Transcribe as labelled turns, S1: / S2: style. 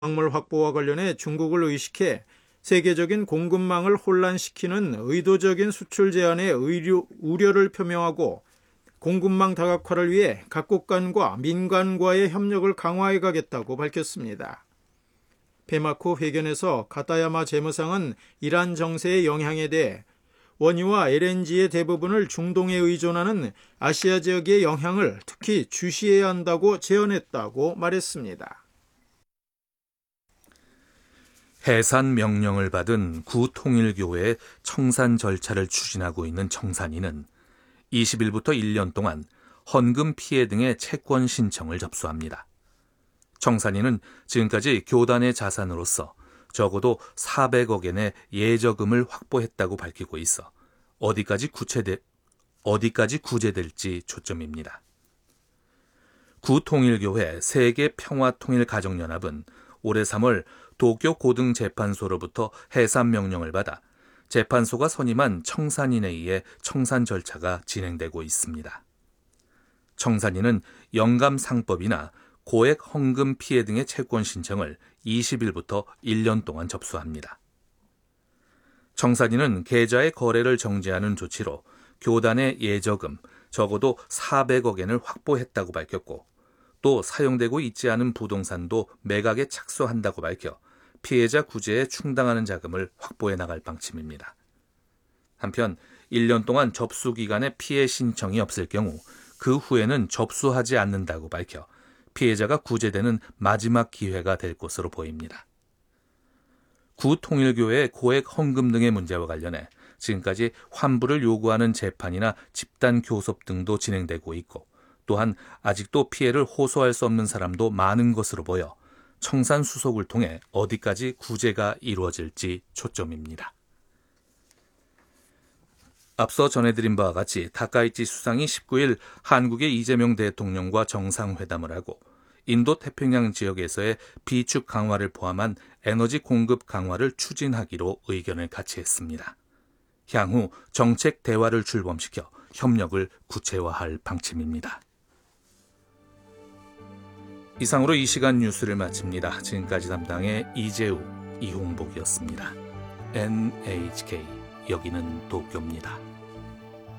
S1: 광물 확보와 관련해 중국을 의식해 세계적인 공급망을 혼란시키는 의도적인 수출 제한에 우려를 표명하고 공급망 다각화를 위해 각국 간과 민간과의 협력을 강화해 가겠다고 밝혔습니다. 페마코 회견에서 가타야마 재무상은 이란 정세의 영향에 대해 원유와 LNG의 대부분을 중동에 의존하는 아시아 지역의 영향을 특히 주시해야 한다고 제언했다고 말했습니다.
S2: 해산 명령을 받은 구통일교회의 청산 절차를 추진하고 있는 청산인은 20일부터 1년 동안 헌금 피해 등의 채권 신청을 접수합니다. 청산인은 지금까지 교단의 자산으로서 적어도 400억엔의 예저금을 확보했다고 밝히고 있어 어디까지 구제될지 초점입니다. 구통일교회 세계평화통일가정연합은 올해 3월 도쿄 고등재판소로부터 해산 명령을 받아 재판소가 선임한 청산인에 의해 청산 절차가 진행되고 있습니다. 청산인은 영감상법이나 고액 헌금 피해 등의 채권 신청을 20일부터 1년 동안 접수합니다. 청산인은 계좌의 거래를 정지하는 조치로 교단의 예저금 적어도 400억엔을 확보했다고 밝혔고 또 사용되고 있지 않은 부동산도 매각에 착수한다고 밝혀 피해자 구제에 충당하는 자금을 확보해 나갈 방침입니다. 한편 1년 동안 접수 기간에 피해 신청이 없을 경우 그 후에는 접수하지 않는다고 밝혀 피해자가 구제되는 마지막 기회가 될 것으로 보입니다. 구통일교회의 고액 헌금 등의 문제와 관련해 지금까지 환불을 요구하는 재판이나 집단 교섭 등도 진행되고 있고 또한 아직도 피해를 호소할 수 없는 사람도 많은 것으로 보여 청산 수속을 통해 어디까지 구제가 이루어질지 초점입니다. 앞서 전해드린 바와 같이 다카이치 수상이 19일 한국의 이재명 대통령과 정상회담을 하고 인도 태평양 지역에서의 비축 강화를 포함한 에너지 공급 강화를 추진하기로 의견을 같이 했습니다. 향후 정책 대화를 출범시켜 협력을 구체화할 방침입니다. 이상으로 이 시간 뉴스를 마칩니다. 지금까지 담당의 이재우, 이홍복이었습니다. NHK 여기는 도쿄입니다.